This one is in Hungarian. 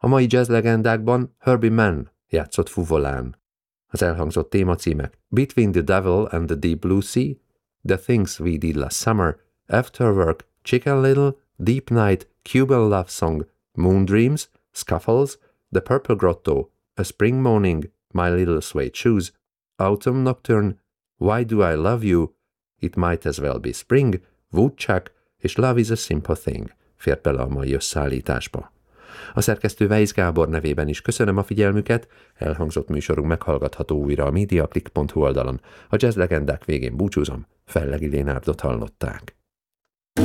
A mai jazz legendákban Herbie Mann játszott fuvolán. Az elhangzott témacímek Between the Devil and the Deep Blue Sea, The Things We Did Last Summer, After Work, Chicken Little, Deep Night, Cuban Love Song, Moon Dreams, Scuffles, The Purple Grotto, A Spring Morning, My Little Suede Shoes, Autumn Nocturne, Why Do I Love You, It Might As Well Be Spring, Woodchuck és Love Is a Simple Thing fért bele a mai összeállításba. A szerkesztő Weisz Gábor nevében is köszönöm a figyelmüket, elhangzott műsorunk meghallgatható újra a mediaclick.hu oldalon. A jazz legendák végén búcsúzom, Fellegi Lénárdot hallották.